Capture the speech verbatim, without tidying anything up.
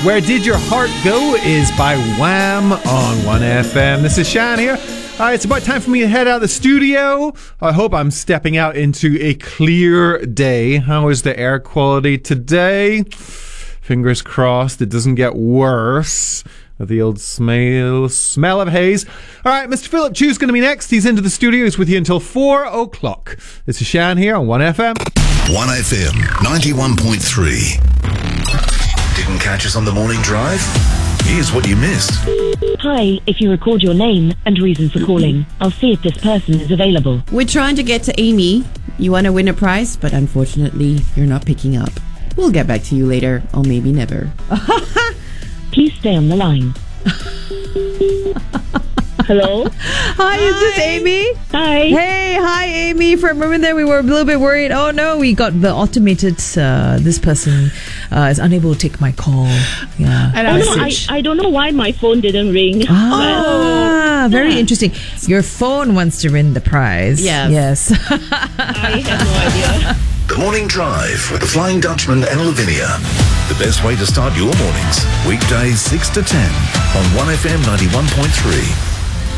Where Did Your Heart Go is by Wham on one F M. This is Shan here. Uh, it's about time for me to head out of the studio. I hope I'm stepping out into a clear day. How is the air quality today? Fingers crossed it doesn't get worse. The old smell, smell of haze. All right, Mister Philip Chew's going to be next. He's into the studio. He's with you until four o'clock. This is Shan here on one F M. one F M, ninety-one point three. Didn't catch us on the morning drive? Here's what you missed. Hi, if you record your name and reason for calling, I'll see if this person is available. We're trying to get to Amy. You want to win a prize, but unfortunately, you're not picking up. We'll get back to you later, or maybe never. Please stay on the line. Hello? Hi, is this Amy? Hi. Hey, hi, Amy. For a moment there, we were a little bit worried. Oh, no, we got the automated, uh, this person uh, is unable to take my call. Yeah. And oh, no, I, I don't know why my phone didn't ring. Ah, very yeah. interesting. Your phone wants to win the prize. Yes. Yes. I have no idea. The Morning Drive with the Flying Dutchman and Lavinia. The best way to start your mornings. Weekdays six to ten on one F M ninety-one point three.